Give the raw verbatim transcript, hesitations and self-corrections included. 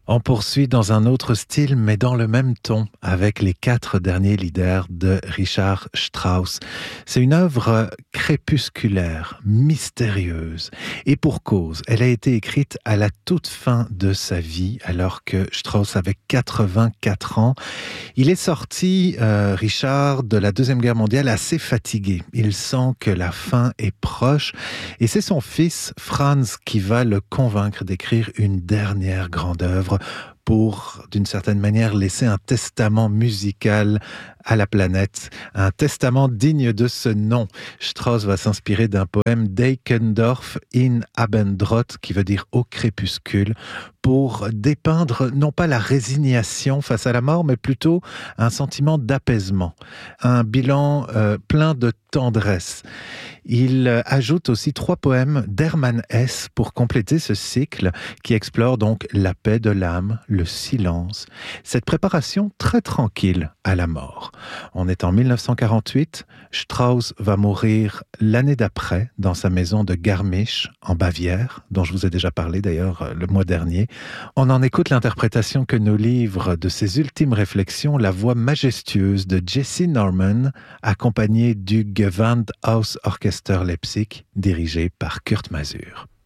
On poursuit dans un autre style, mais dans le même ton, avec les quatre derniers leaders de Richard Strauss. C'est une œuvre crépusculaire, mystérieuse, et pour cause. Elle a été écrite à la toute fin de sa vie, alors que Strauss avait quatre-vingt-quatre ans. Il est sorti, euh, Richard, de la Deuxième Guerre mondiale assez fatigué. Il sent que la fin est proche, et c'est son fils, Franz, qui va le convaincre d'écrire une dernière grande œuvre pour, d'une certaine manière, laisser un testament musical à la planète, un testament digne de ce nom. Strauss va s'inspirer d'un poème d'Eikendorff in Abendrot, qui veut dire au crépuscule, pour dépeindre non pas la résignation face à la mort, mais plutôt un sentiment d'apaisement, un bilan euh, plein de tendresse. Il ajoute aussi trois poèmes d'Hermann Hesse pour compléter ce cycle qui explore donc la paix de l'âme, le silence, cette préparation très tranquille à la mort. On est en mille neuf cent quarante-huit, Strauss va mourir l'année d'après dans sa maison de Garmisch en Bavière, dont je vous ai déjà parlé d'ailleurs le mois dernier. On en écoute l'interprétation que nous livre de ses ultimes réflexions la voix majestueuse de Jesse Norman, accompagnée du Gewandhaus Orchester Leipzig, dirigé par Kurt Masur.